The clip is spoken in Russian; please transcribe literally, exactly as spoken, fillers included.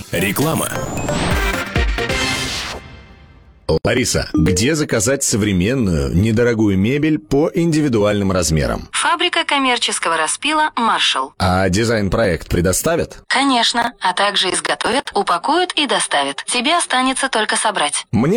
Реклама. Лариса, где заказать современную, недорогую мебель по индивидуальным размерам? Фабрика коммерческого распила «Маршалл». А дизайн-проект предоставят? Конечно, а также изготовят, упакуют и доставят. Тебе останется только собрать. Мне